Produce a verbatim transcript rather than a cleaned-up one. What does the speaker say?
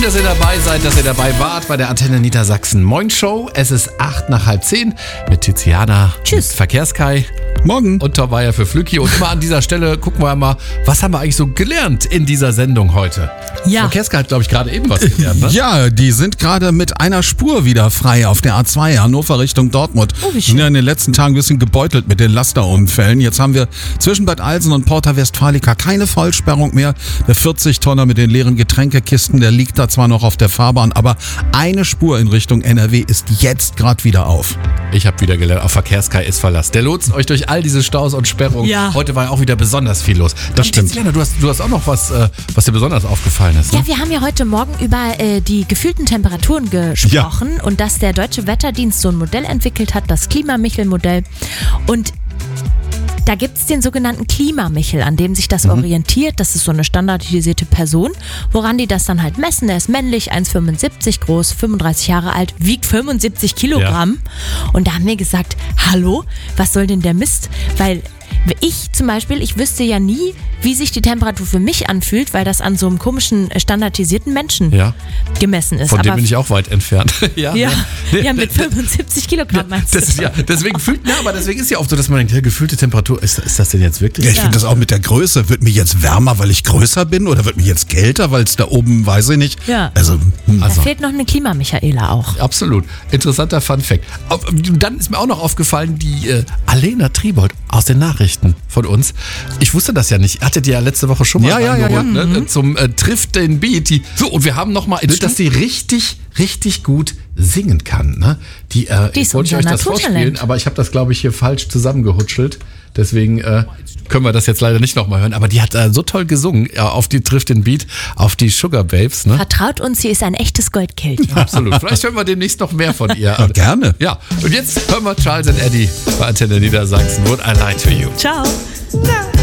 dass ihr dabei seid, dass ihr dabei wart bei der Antenne Niedersachsen Moin Show. Es ist acht nach halb zehn mit Tiziana. Tschüss. Mit Verkehrskai. Morgen. Und Torweier für Flücki. Und immer an dieser Stelle gucken wir mal, was haben wir eigentlich so gelernt in dieser Sendung heute? Ja. Verkehrskai hat, glaube ich, gerade eben was gelernt, ne? Ja, die sind gerade mit einer Spur wieder frei auf der A zwei Hannover Richtung Dortmund. Oh, wie schön. Sind ja in den letzten Tagen ein bisschen gebeutelt mit den Lasterunfällen. Jetzt haben wir zwischen Bad Alsen und Porta Westfalica keine Vollsperrung mehr. Der vierzig-Tonner mit den leeren Getränkekisten, der liegt da zwar noch auf der Fahrbahn, aber eine Spur in Richtung N R W ist jetzt gerade wieder auf. Ich habe wieder gelernt, auf Verkehrskai ist Verlass. Der lotst euch durch all diese Staus und Sperrungen. Ja. Heute war ja auch wieder besonders viel los. Das stimmt. Tiziana, du hast, du hast auch noch was, äh, was dir besonders aufgefallen ist, ne? Ja, wir haben ja heute Morgen über äh, die gefühlten Temperaturen gesprochen und dass der Deutsche Wetterdienst so ein Modell entwickelt hat, das Klimamichel-Modell. Und da gibt es den sogenannten Klimamichel, an dem sich das mhm. orientiert. Das ist so eine standardisierte Person, woran die das dann halt messen. Er ist männlich, eins Komma fünfundsiebzig groß, fünfunddreißig Jahre alt, wiegt fünfundsiebzig Kilogramm. Ja. Und da haben wir gesagt, hallo, was soll denn der Mist? Weil ich zum Beispiel, ich wüsste ja nie, wie sich die Temperatur für mich anfühlt, weil das an so einem komischen, standardisierten Menschen Ja. gemessen ist. Von dem Aber bin ich auch weit entfernt. ja, ja, nee, ja, mit fünfundsiebzig Kilogramm meinst du? Das ist ja, deswegen fühlt, ja, aber deswegen ist ja oft so, dass man denkt, ja, gefühlte Temperatur, ist, ist das denn jetzt wirklich? Ja, ich Ja. finde das auch mit der Größe. Wird mir jetzt wärmer, weil ich größer bin? Oder wird mir jetzt kälter, weil es da oben, weiß ich nicht. Ja. Also, hm. Da Also- fehlt noch eine Klima-Michaela auch. Absolut. Interessanter Funfact. Auf- Dann ist mir auch noch aufgefallen, die äh, Alena Triebold aus den Nachrichten von uns. Ich wusste das ja nicht. Hattet ihr ja letzte Woche schon mal Ja, ja, ja, rangeholt, ja. ne? Zum äh, Trifft den Beat. Die, so, und wir haben nochmal, dass die richtig, richtig gut singen kann. Ne? Die, äh, Die ist ich wollte unser euch das Naturtalent. vorspielen, aber ich habe das, glaube ich, hier falsch zusammengehutschelt. Deswegen äh, können wir das jetzt leider nicht nochmal hören. Aber die hat äh, so toll gesungen, ja, auf die Trifft den Beat, auf die Sugar Babes. Ne? Vertraut uns, sie ist ein echtes Goldkehlchen. Absolut. Vielleicht hören wir demnächst noch mehr von ihr. Ja, gerne. Ja, und jetzt hören wir Charles and Eddie bei Antenne Niedersachsen. Would I Lie to You? Ciao.